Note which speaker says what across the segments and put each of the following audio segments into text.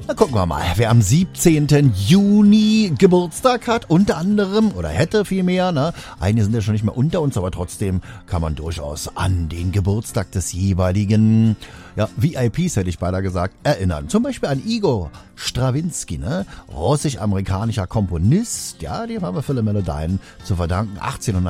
Speaker 1: Na, gucken wir mal, wer am 17. Juni Geburtstag hat, unter anderem, oder hätte vielmehr, ne? Einige sind ja schon nicht mehr unter uns, aber trotzdem kann man durchaus an den Geburtstag des jeweiligen, ja, VIPs, hätte ich beinahe gesagt, erinnern. Zum Beispiel an Igor Strawinski, ne? Russisch-amerikanischer Komponist, ja, dem haben wir viele Melodien zu verdanken.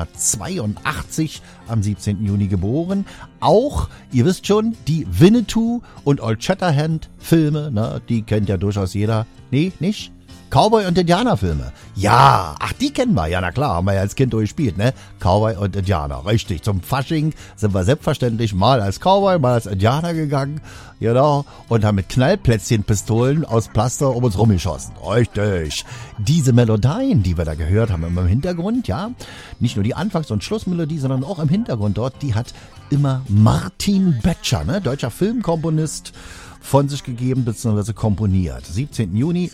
Speaker 1: 1882 am 17. Juni geboren. Auch, ihr wisst schon, die Winnetou und Old Shatterhand Filme, ne? Die kennt ja durchaus jeder. Nee, nicht? Cowboy- und Indianerfilme. Ja, ach, die kennen wir. Ja, na klar, haben wir ja als Kind durchgespielt, ne? Cowboy und Indianer, richtig. Zum Fasching sind wir selbstverständlich mal als Cowboy, mal als Indianer gegangen, genau, und haben mit Knallplätzchenpistolen aus Plaster um uns rumgeschossen. Richtig. Diese Melodien, die wir da gehört haben, immer im Hintergrund, ja, nicht nur die Anfangs- und Schlussmelodie, sondern auch im Hintergrund dort, die hat immer Martin Betscher, ne? Deutscher Filmkomponist, von sich gegeben bzw. komponiert. 17. Juni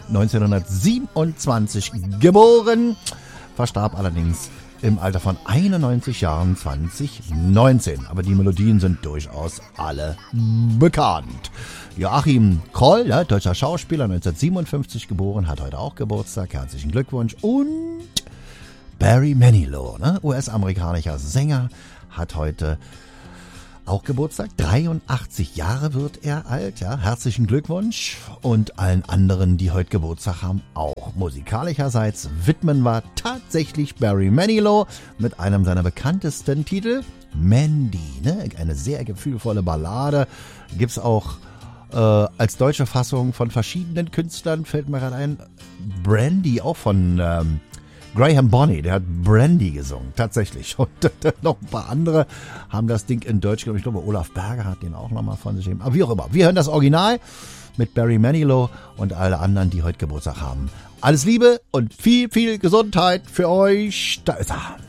Speaker 1: 1927 geboren, verstarb allerdings im Alter von 91 Jahren 2019. Aber die Melodien sind durchaus alle bekannt. Joachim Kroll, ja, deutscher Schauspieler, 1957 geboren, hat heute auch Geburtstag. Herzlichen Glückwunsch. Und Barry Manilow, ne, US-amerikanischer Sänger, hat heute auch Geburtstag, 83 Jahre wird er alt, ja, herzlichen Glückwunsch. Und allen anderen, die heute Geburtstag haben, auch. Musikalischerseits widmen wir tatsächlich Barry Manilow mit einem seiner bekanntesten Titel, Mandy, ne? Eine sehr gefühlvolle Ballade, gibt's auch als deutsche Fassung von verschiedenen Künstlern, fällt mir gerade ein, Brandy, auch von Graham Bonney, der hat Brandy gesungen, tatsächlich. Und noch ein paar andere haben das Ding in Deutsch, glaube ich, Olaf Berger hat den auch nochmal von sich gegeben. Aber wie auch immer, wir hören das Original mit Barry Manilow und alle anderen, die heute Geburtstag haben. Alles Liebe und viel, viel Gesundheit für euch. Da ist er.